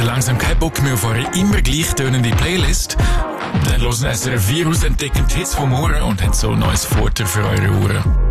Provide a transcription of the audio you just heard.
ihr langsam keinen Bock mehr auf eure immer gleich tönende Playlist? Dann hören SRF 4 aus, entdecken die Hits vom Ohren und haben so ein neues Futter für eure Ohren.